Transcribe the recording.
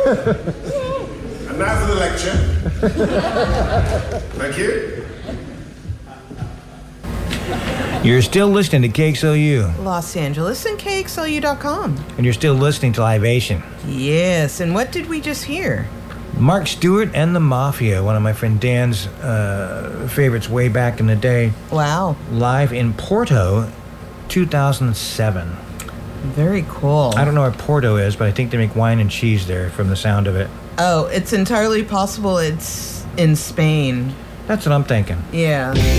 And now for the lecture. Thank you. You're still listening to KXLU. Los Angeles and KXLU.com. And you're still listening to Libation. Yes, and what did we just hear? Mark Stewart and the Mafia, one of my friend Dan's favorites way back in the day. Wow. Live in Porto, 2007. Very cool. I don't know where Porto is, but I think they make wine and cheese there from the sound of it. Oh, it's entirely possible it's in Spain. That's what I'm thinking. Yeah.